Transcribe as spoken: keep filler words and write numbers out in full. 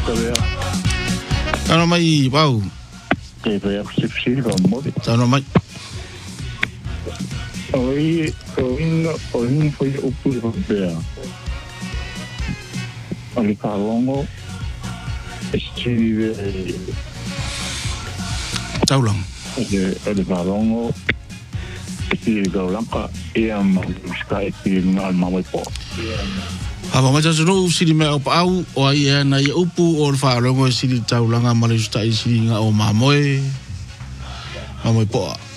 Korea. Tano mai, wow. Te vai a sipsi va mo. Tano mai. Oi, oi, oi, foi o pulo bea. Ali kalongo. Estive Taulang. Ele ele kalongo. Estive kalonga e am sky estive ngal mamoi po. Aba mai tasu sili me o pau o ai e na i upu o le whaarongo e sili taulanga mare suta i sili nga o mamoe. Mamoe poa.